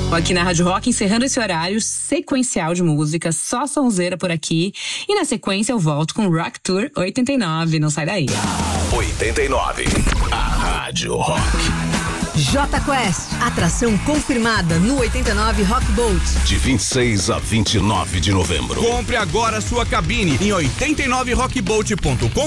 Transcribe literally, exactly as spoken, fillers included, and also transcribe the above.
Aqui na Rádio Rock, encerrando esse horário sequencial de música, só sonzeira por aqui. E na sequência eu volto com Rock Tour oitenta e nove, não sai daí. oitenta e nove, a Rádio Rock. J Quest, atração confirmada no oitenta e nove Rock Boat. De vinte e seis a vinte e nove de novembro. Compre agora sua cabine em oitenta e nove rock boat ponto com